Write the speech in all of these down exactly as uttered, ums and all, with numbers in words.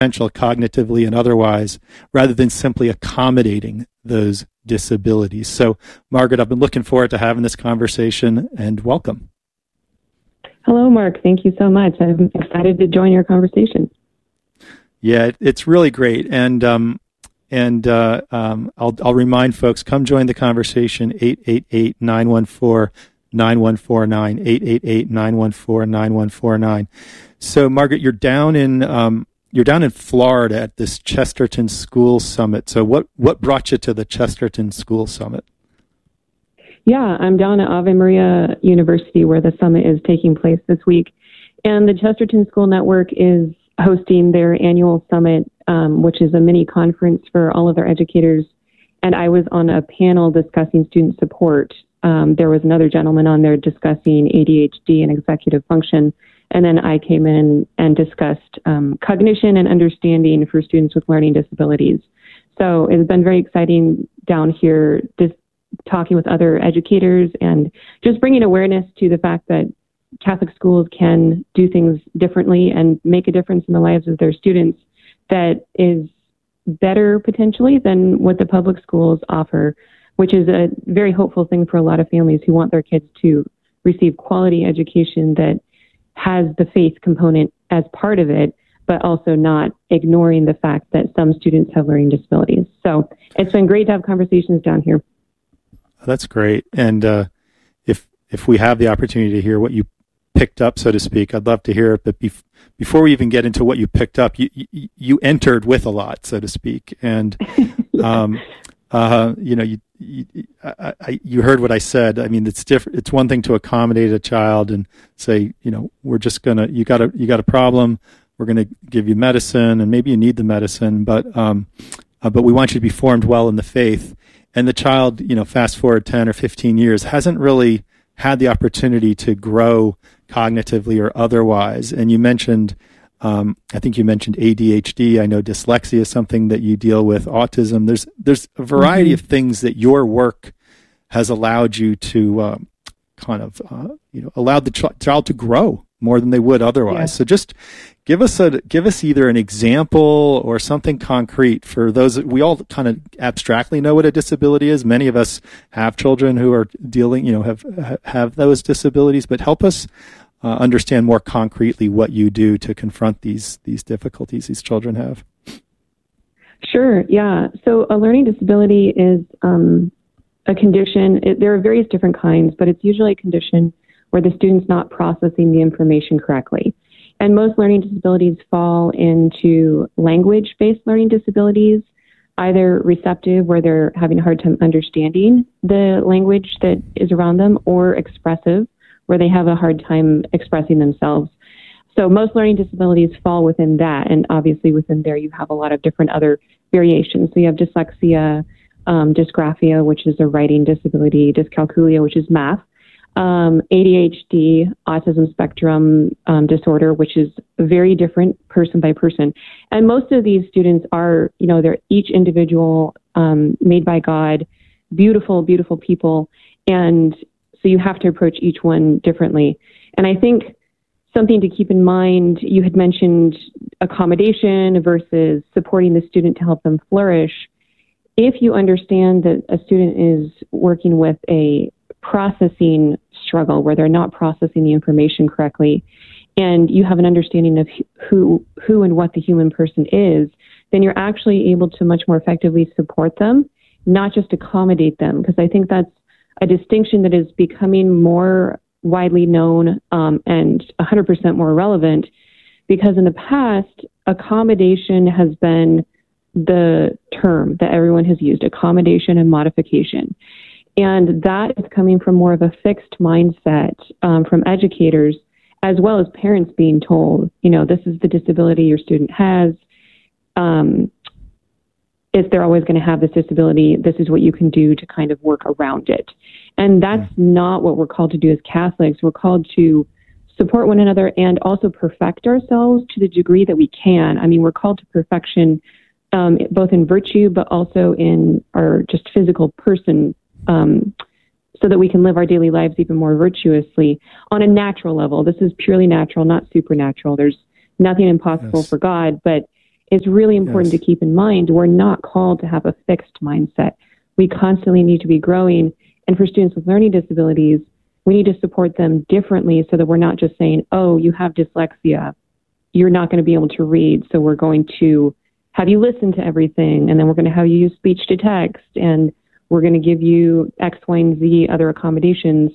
potential cognitively and otherwise, rather than simply accommodating those disabilities. So, Margaret, I've been looking forward to having this conversation, and welcome. Hello, Mark. Thank you so much. I'm excited to join your conversation. Yeah, it's really great. And um, and uh, um, I'll, I'll remind folks, come join the conversation, eight eight eight, nine one four, nine one four nine, eight eight eight, nine one four, nine one four nine. So, Margaret, you're down in um, you're down in Florida at this Chesterton School Summit. So, what, what brought you to the Chesterton School Summit? Yeah, I'm down at Ave Maria University where the summit is taking place this week. And the Chesterton School Network is hosting their annual summit, um, which is a mini conference for all of their educators. And I was on a panel discussing student support. Um, there was another gentleman on there discussing A D H D and executive function. And then I came in and discussed um, cognition and understanding for students with learning disabilities. So it's been very exciting down here, this, talking with other educators and just bringing awareness to the fact that Catholic schools can do things differently and make a difference in the lives of their students that is better potentially than what the public schools offer, which is a very hopeful thing for a lot of families who want their kids to receive quality education that has the faith component as part of it, but also not ignoring the fact that some students have learning disabilities. So it's been great to have conversations down here. That's great. And uh, if if we have the opportunity to hear what you picked up, so to speak, I'd love to hear it. But bef- before we even get into what you picked up, you, you, you entered with a lot, so to speak. And, yeah. um, uh, you know, you you, I, I, you heard what I said. I mean, it's different. It's one thing to accommodate a child and say, you know, we're just going to, you got a, you got a problem. We're going to give you medicine, and maybe you need the medicine, but, um, uh, but we want you to be formed well in the faith. And the child, you know, fast forward ten or fifteen years, hasn't really had the opportunity to grow cognitively or otherwise. And you mentioned, um, I think you mentioned A D H D. I know dyslexia is something that you deal with, autism. There's there's a variety mm-hmm. of things that your work has allowed you to um, kind of, uh, you know, allowed the ch- child to grow more than they would otherwise. Yeah. So just give us a give us either an example or something concrete for those. We all kind of abstractly know what a disability is. Many of us have children who are dealing, you know, have have those disabilities. But help us uh, understand more concretely what you do to confront these these difficulties these children have. Sure. Yeah. So a learning disability is um, a condition. It, there are various different kinds, but it's usually a condition where the student's not processing the information correctly. And most learning disabilities fall into language-based learning disabilities, either receptive, where they're having a hard time understanding the language that is around them, or expressive, where they have a hard time expressing themselves. So most learning disabilities fall within that, and obviously within there you have a lot of different other variations. So you have dyslexia, um, dysgraphia, which is a writing disability, dyscalculia, which is math, Um, A D H D, autism spectrum um, disorder, which is very different person by person. And most of these students are, you know, they're each individual, um, made by God, beautiful, beautiful people. And so you have to approach each one differently. And I think something to keep in mind, you had mentioned accommodation versus supporting the student to help them flourish. If you understand that a student is working with a processing struggle where they're not processing the information correctly, and you have an understanding of who who and what the human person is, then you're actually able to much more effectively support them, not just accommodate them. Because I think that's a distinction that is becoming more widely known um, and one hundred percent more relevant, because in the past, accommodation has been the term that everyone has used, accommodation and modification. And that is coming from more of a fixed mindset um, from educators, as well as parents being told, you know, this is the disability your student has. Um, if they're always going to have this disability, this is what you can do to kind of work around it. And that's mm-hmm. not what we're called to do as Catholics. We're called to support one another and also perfect ourselves to the degree that we can. I mean, we're called to perfection, um, both in virtue, but also in our just physical person, um, so that we can live our daily lives even more virtuously on a natural level. This is purely natural, not supernatural. There's nothing impossible yes. for God, but it's really important Yes. to keep in mind we're not called to have a fixed mindset. We constantly need to be growing. And for students with learning disabilities, we need to support them differently so that we're not just saying, oh, you have dyslexia, you're not going to be able to read, so we're going to have you listen to everything, and then we're going to have you use speech to text, and we're going to give you X, Y, and Z other accommodations.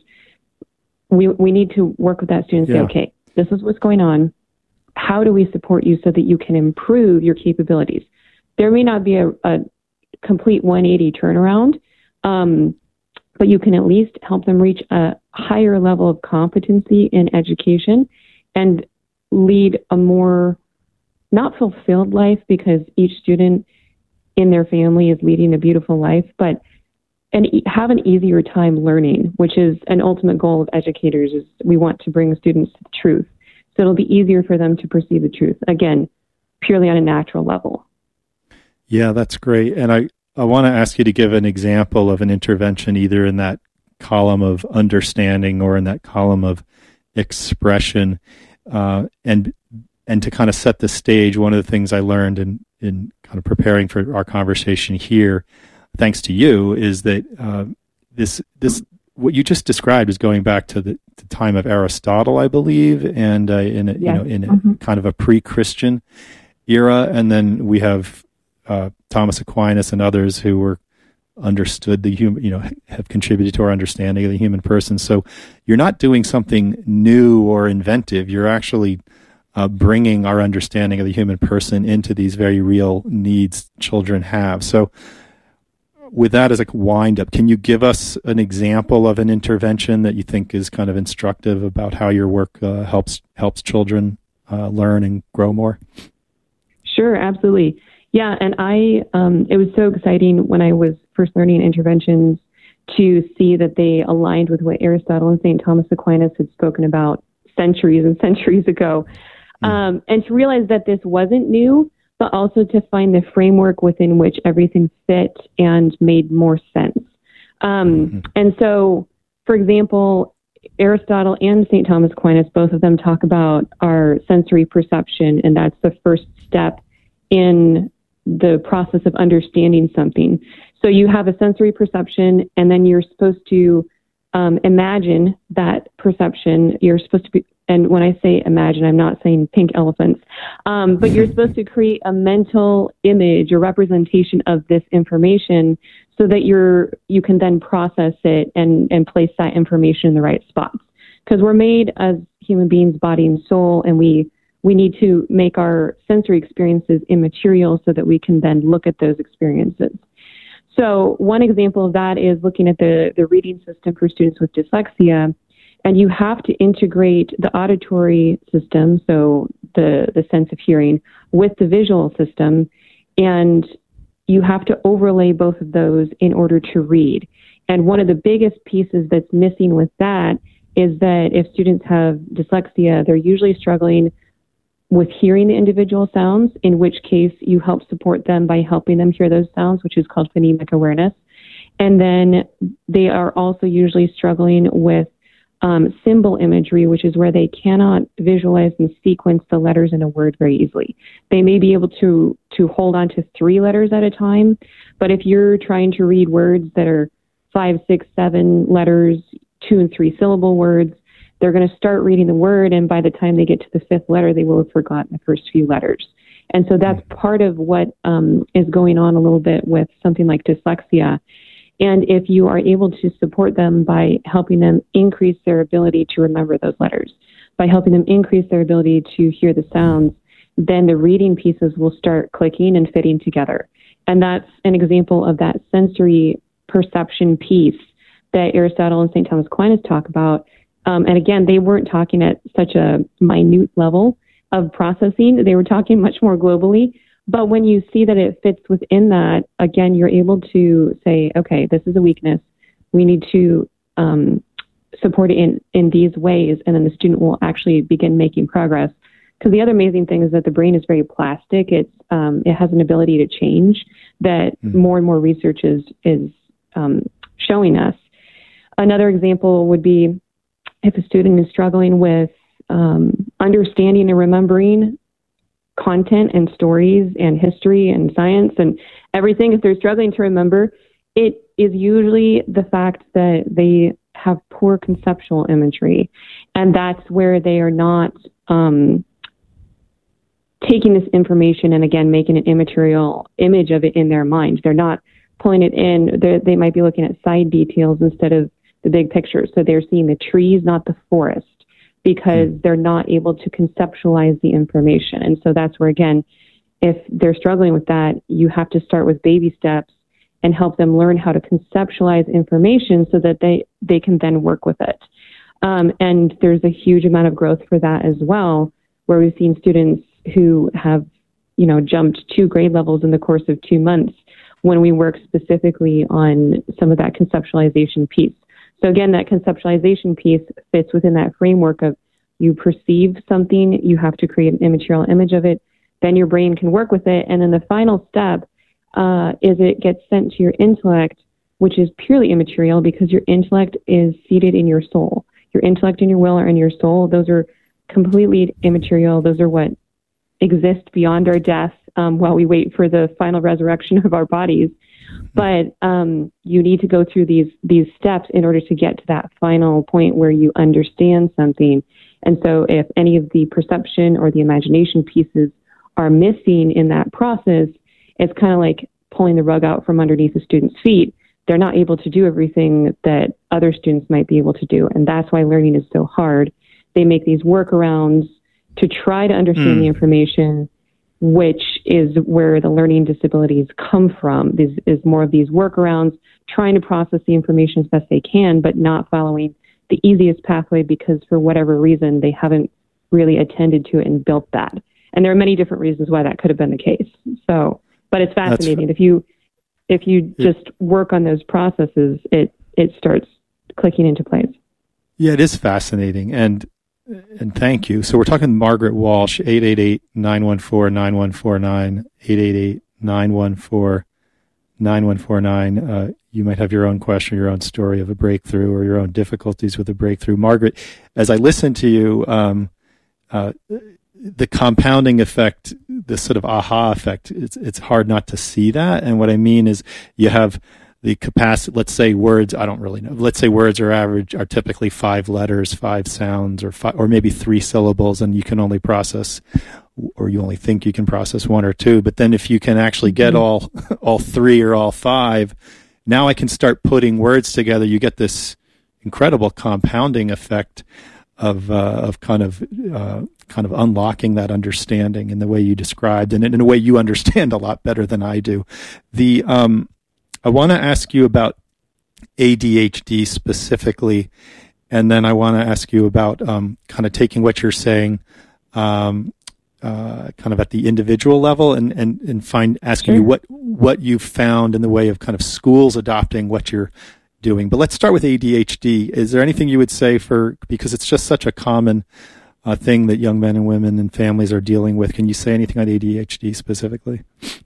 We we need to work with that student and Yeah. say, okay, this is what's going on. How do we support you so that you can improve your capabilities? There may not be a, a complete one eighty turnaround, um, but you can at least help them reach a higher level of competency in education and lead a more not fulfilled life, because each student in their family is leading a beautiful life, but and e- have an easier time learning, which is an ultimate goal of educators. Is we want to bring students to the truth. So it'll be easier for them to perceive the truth, again, purely on a natural level. Yeah, that's great. And I, I want to ask you to give an example of an intervention either in that column of understanding or in that column of expression. Uh, and and to kind of set the stage, one of the things I learned in, in kind of preparing for our conversation here, thanks to you, is that uh, this this what you just described is going back to the, the time of Aristotle, I believe, and uh, in a, Yes. you know in a Mm-hmm. kind of a pre-Christian era, and then we have uh, Thomas Aquinas and others who were understood the human, you know, have contributed to our understanding of the human person. So you're not doing something new or inventive. You're actually uh, bringing our understanding of the human person into these very real needs children have. So with that as a wind up, can you give us an example of an intervention that you think is kind of instructive about how your work uh, helps helps children uh, learn and grow more? Sure, absolutely. Yeah, and I, um, it was so exciting when I was first learning interventions to see that they aligned with what Aristotle and Saint Thomas Aquinas had spoken about centuries and centuries ago. Mm. Um, and to realize that this wasn't new, but also to find the framework within which everything fit and made more sense. Um, mm-hmm. And so, for example, Aristotle and Saint Thomas Aquinas, both of them talk about our sensory perception, and that's the first step in the process of understanding something. So you have a sensory perception, and then you're supposed to um, imagine that perception. You're supposed to be, and when I say imagine, I'm not saying pink elephants, um, but you're supposed to create a mental image or representation of this information so that you're you can then process it and, and place that information in the right spots. Because we're made as human beings, body and soul, and we we need to make our sensory experiences immaterial so that we can then look at those experiences. So one example of that is looking at the, the reading system for students with dyslexia. And you have to integrate the auditory system, so the, the sense of hearing, with the visual system. And you have to overlay both of those in order to read. And one of the biggest pieces that's missing with that is that if students have dyslexia, they're usually struggling with hearing the individual sounds, in which case you help support them by helping them hear those sounds, which is called phonemic awareness. And then they are also usually struggling with um, symbol imagery, which is where they cannot visualize and sequence the letters in a word very easily. They may be able to, to hold on to three letters at a time, but if you're trying to read words that are five, six, seven letters, two and three syllable words, they're going to start reading the word, and by the time they get to the fifth letter, they will have forgotten the first few letters. And so that's part of what um, is going on a little bit with something like dyslexia. And if you are able to support them by helping them increase their ability to remember those letters, by helping them increase their ability to hear the sounds, then the reading pieces will start clicking and fitting together. And that's an example of that sensory perception piece that Aristotle and Saint Thomas Aquinas talk about. Um, and again, they weren't talking at such a minute level of processing. They were talking much more globally. But when you see that it fits within that, again, you're able to say, okay, this is a weakness. We need to um, support it in, in these ways. And then the student will actually begin making progress. Because the other amazing thing is that the brain is very plastic. It's, um, it has an ability to change that mm-hmm. more and more research is, is um, showing us. Another example would be if a student is struggling with um, understanding and remembering content and stories and history and science and everything, if they're struggling to remember, it is usually the fact that they have poor conceptual imagery. And that's where they are not um, taking this information and, again, making an immaterial image of it in their mind. They're not pulling it in. They're, they might be looking at side details instead of the big picture. So they're seeing the trees, not the forest, because they're not able to conceptualize the information. And so that's where, again, if they're struggling with that, you have to start with baby steps and help them learn how to conceptualize information so that they, they can then work with it. Um, and there's a huge amount of growth for that as well, where we've seen students who have, you know, jumped two grade levels in the course of two months when we work specifically on some of that conceptualization piece. So again, that conceptualization piece fits within that framework of you perceive something, you have to create an immaterial image of it, then your brain can work with it. And then the final step uh, is it gets sent to your intellect, which is purely immaterial because your intellect is seated in your soul. Your intellect and your will are in your soul. Those are completely immaterial. Those are what exist beyond our death um, while we wait for the final resurrection of our bodies. But um, you need to go through these these steps in order to get to that final point where you understand something. And so if any of the perception or the imagination pieces are missing in that process, it's kind of like pulling the rug out from underneath a student's feet. They're not able to do everything that other students might be able to do. And that's why learning is so hard. They make these workarounds to try to understand mm. the information, which is where the learning disabilities come from. This is more of these workarounds, trying to process the information as best they can, but not following the easiest pathway because for whatever reason, they haven't really attended to it and built that. And there are many different reasons why that could have been the case. So, but it's fascinating. If you, if you just work on those processes, it, it starts clicking into place. Yeah, it is fascinating. And, and thank you. So we're talking Margaret Walsh, eight eight eight, nine one four, nine one four nine, eight eight eight, nine one four, nine one four nine. Uh, you might have your own question, your own story of a breakthrough or your own difficulties with a breakthrough. Margaret, as I listen to you, um, uh, the compounding effect, the sort of aha effect, it's, it's hard not to see that. And what I mean is you have the capacity, let's say words, I don't really know. Let's say words are average, are typically five letters, five sounds, or five, or maybe three syllables, and you can only process, or you only think you can process one or two. But then if you can actually get mm-hmm. all, all three or all five, now I can start putting words together. You get this incredible compounding effect of, uh, of kind of, uh, kind of unlocking that understanding in the way you described, and in a way you understand a lot better than I do. The, um, I want to ask you about A D H D specifically, and then I want to ask you about um, kind of taking what you're saying um, uh, kind of at the individual level and, and, and find asking sure. you what, what you've found in the way of kind of schools adopting what you're doing. But let's start with A D H D. Is there anything you would say for, because it's just such a common uh, thing that young men and women and families are dealing with. Can you say anything on A D H D specifically?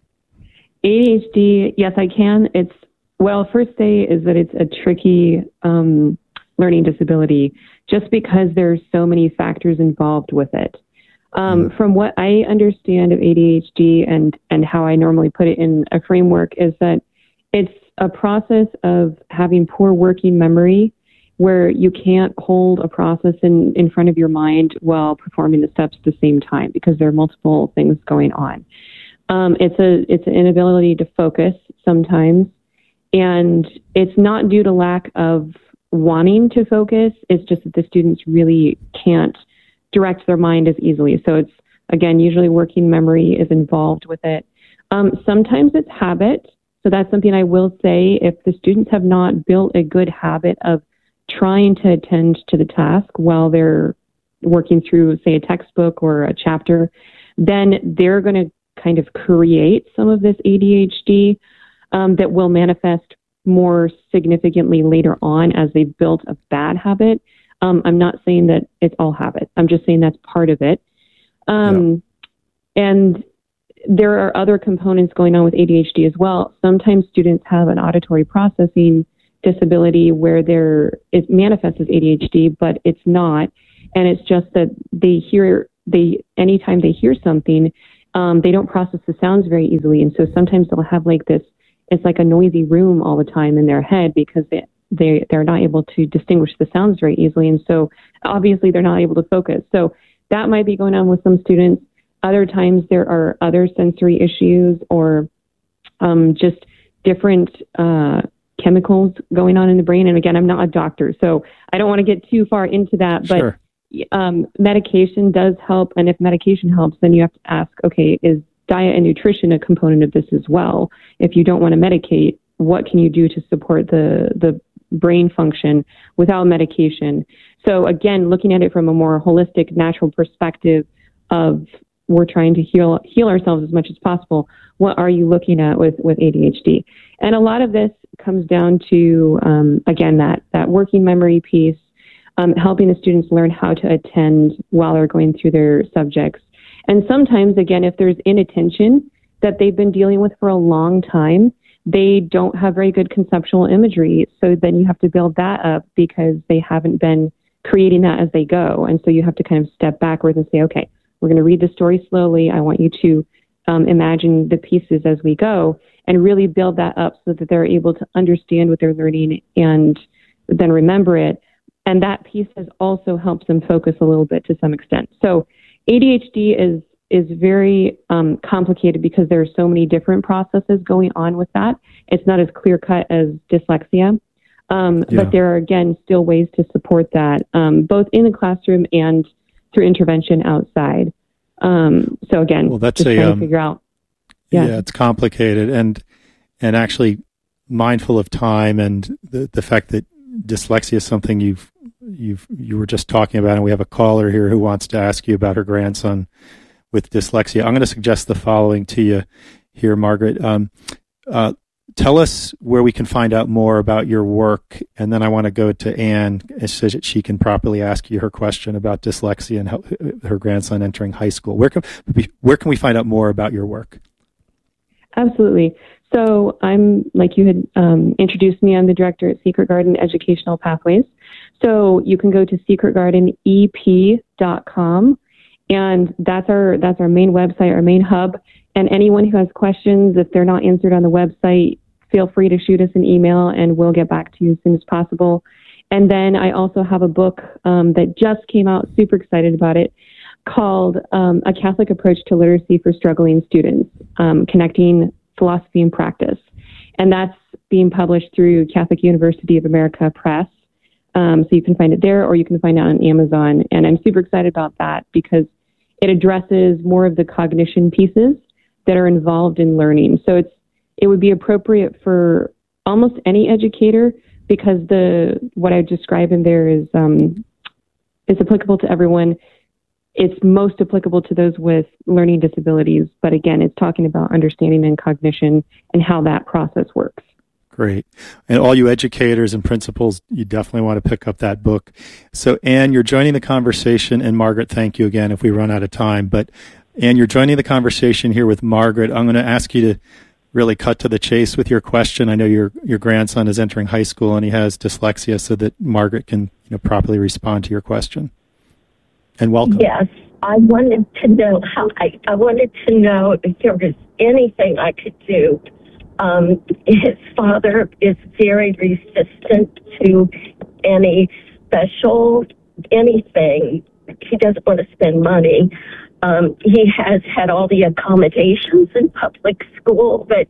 A D H D, yes, I can. It's, well, first say is that it's a tricky um, learning disability just because there's so many factors involved with it. Um, mm. From what I understand of A D H D and, and how I normally put it in a framework is that it's a process of having poor working memory where you can't hold a process in, in front of your mind while performing the steps at the same time because there are multiple things going on. Um, it's a it's an inability to focus sometimes, and it's not due to lack of wanting to focus. It's just that the students really can't direct their mind as easily. So it's, again, usually working memory is involved with it. Um, sometimes it's habit. So that's something I will say. If the students have not built a good habit of trying to attend to the task while they're working through, say, a textbook or a chapter, then they're going to kind of create some of this A D H D um, that will manifest more significantly later on as they've built a bad habit. Um, I'm not saying that it's all habit. I'm just saying that's part of it. Um, yeah. And there are other components going on with A D H D as well. Sometimes students have an auditory processing disability where there it manifests as A D H D, but it's not. And it's just that they hear, they anytime they hear something, um, they don't process the sounds very easily. And so sometimes they'll have like this, it's like a noisy room all the time in their head because they, they, they're not able to distinguish the sounds very easily. And so obviously they're not able to focus. So that might be going on with some students. Other times there are other sensory issues or um, just different uh, chemicals going on in the brain. And again, I'm not a doctor, so I don't want to get too far into that, but Sure. um, medication does help. And if medication helps, then you have to ask, okay, is diet and nutrition a component of this as well? If you don't want to medicate, what can you do to support the, the brain function without medication? So again, looking at it from a more holistic, natural perspective of we're trying to heal heal ourselves as much as possible. What are you looking at with, with A D H D? And a lot of this comes down to, um, again, that, that working memory piece, um, helping the students learn how to attend while they're going through their subjects. And sometimes, again, if there's inattention that they've been dealing with for a long time, they don't have very good conceptual imagery. So then you have to build that up because they haven't been creating that as they go. And so you have to kind of step backwards and say, okay, we're going to read the story slowly. I want you to um, imagine the pieces as we go and really build that up so that they're able to understand what they're learning and then remember it. And that piece has also helps them focus a little bit to some extent. So A D H D is is very um, complicated because there are so many different processes going on with that. It's not as clear cut as dyslexia. Um, Yeah. But there are, again, still ways to support that, um, both in the classroom and through intervention outside. Um, so again, Well, that's just a, trying to um, figure out. Yeah. Yeah, it's complicated and and actually mindful of time and the the fact that dyslexia is something you've you've you were just talking about, and we have a caller here who wants to ask you about her grandson with dyslexia. I'm going to suggest the following to you here, Margaret. Um, uh, tell us where we can find out more about your work, and then I want to go to Anne so that she can properly ask you her question about dyslexia and how, her grandson entering high school. Where can where can we find out more about your work? Absolutely. So I'm, like you had um, introduced me, I'm the director at Secret Garden Educational Pathways. So you can go to secret garden e p dot com, and that's our that's our main website, our main hub. And anyone who has questions, if they're not answered on the website, feel free to shoot us an email, and we'll get back to you as soon as possible. And then I also have a book um, that just came out, super excited about it, called um, A Catholic Approach to Literacy for Struggling Students, um, Connecting Philosophy and Practice. And that's being published through Catholic University of America Press. Um, so you can find it there, or you can find it on Amazon. And I'm super excited about that because it addresses more of the cognition pieces that are involved in learning. So it's it would be appropriate for almost any educator because the what I describe in there is um, is applicable to everyone. It's most applicable to those with learning disabilities, but again, it's talking about understanding and cognition and how that process works. Great. And all you educators and principals, you definitely want to pick up that book. So, Anne, you're joining the conversation, and Margaret, thank you again if we run out of time. But, Anne, you're joining the conversation here with Margaret. I'm going to ask you to really cut to the chase with your question. I know your your grandson is entering high school, and he has dyslexia, so that Margaret can you know properly respond to your question. And welcome. Yes, I wanted to know how I, I wanted to know if there was anything I could do. Um, his father is very resistant to any special anything. He doesn't want to spend money. Um, he has had all the accommodations in public school, but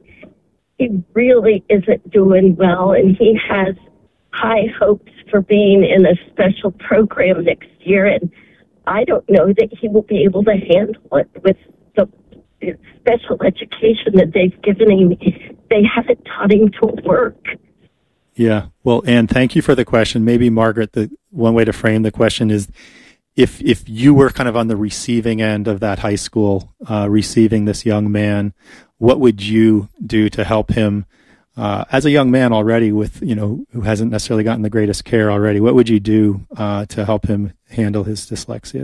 he really isn't doing well, and he has high hopes for being in a special program next year, and I don't know that he will be able to handle it with the special education that they've given him. They haven't taught him to work. Yeah. Well, Anne, thank you for the question. Maybe, Margaret, the one way to frame the question is if if you were kind of on the receiving end of that high school, uh, receiving this young man, what would you do to help him uh, as a young man already with, you know, who hasn't necessarily gotten the greatest care already? What would you do uh, to help him handle his dyslexia?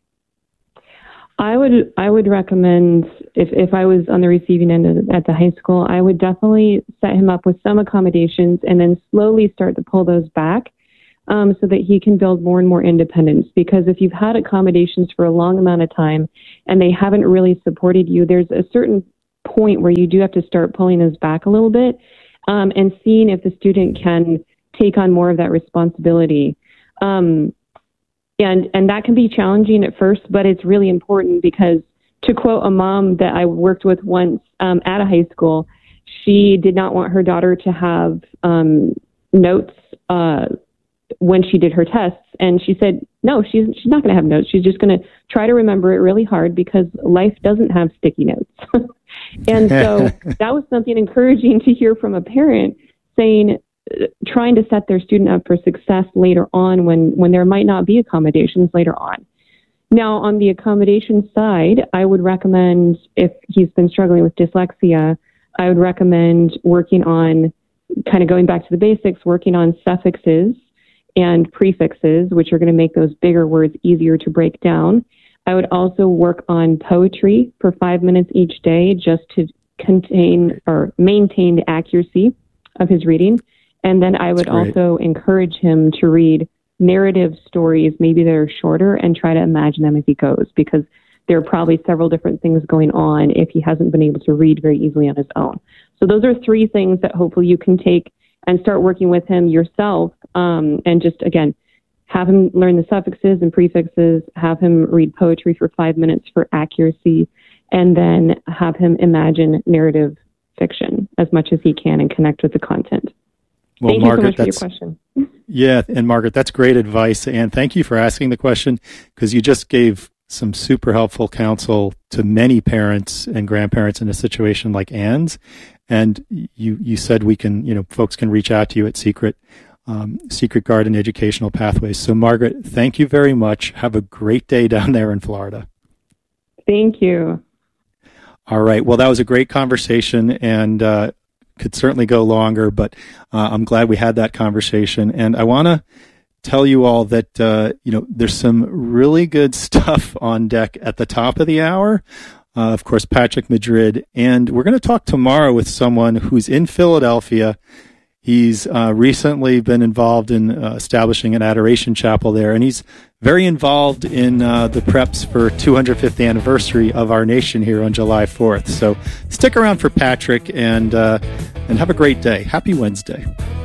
I would I would recommend, if, if I was on the receiving end of, at the high school, I would definitely set him up with some accommodations and then slowly start to pull those back um, so that he can build more and more independence. Because if you've had accommodations for a long amount of time and they haven't really supported you, there's a certain point where you do have to start pulling us back a little bit um, and seeing if the student can take on more of that responsibility. Um, and, and that can be challenging at first, but it's really important because, to quote a mom that I worked with once um, at a high school, she did not want her daughter to have um, notes uh, when she did her tests. And she said, no, she's, she's not going to have notes. She's just going to try to remember it really hard because life doesn't have sticky notes. And so that was something encouraging to hear from a parent saying, uh, trying to set their student up for success later on when, when there might not be accommodations later on. Now, on the accommodation side, I would recommend, if he's been struggling with dyslexia, I would recommend working on, kind of going back to the basics, working on suffixes and prefixes, which are going to make those bigger words easier to break down. I would also work on poetry for five minutes each day just to contain or maintain the accuracy of his reading. And then I would also encourage him to read narrative stories, maybe they're shorter, and try to imagine them as he goes, because there are probably several different things going on if he hasn't been able to read very easily on his own. So those are three things that hopefully you can take and start working with him yourself, um, and just, again, have him learn the suffixes and prefixes, have him read poetry for five minutes for accuracy, and then have him imagine narrative fiction as much as he can and connect with the content. Well, Thank Margaret, you so much for your that's, question. Yeah, and Margaret, that's great advice. And thank you for asking the question, because you just gave some super helpful counsel to many parents and grandparents in a situation like Anne's. And you, you said we can, you know, folks can reach out to you at Secret, um, Secret Garden Educational Pathways. So Margaret, thank you very much. Have a great day down there in Florida. Thank you. All right. Well, that was a great conversation, and uh, could certainly go longer, but uh, I'm glad we had that conversation. And I want to tell you all that, uh, you know, there's some really good stuff on deck at the top of the hour. Uh, of course, Patrick Madrid. And we're going to talk tomorrow with someone who's in Philadelphia. He's uh, recently been involved in uh, establishing an adoration chapel there, and he's very involved in uh, the preps for two hundred fifth anniversary of our nation here on July fourth. So stick around for Patrick, and uh, and have a great day. Happy Wednesday.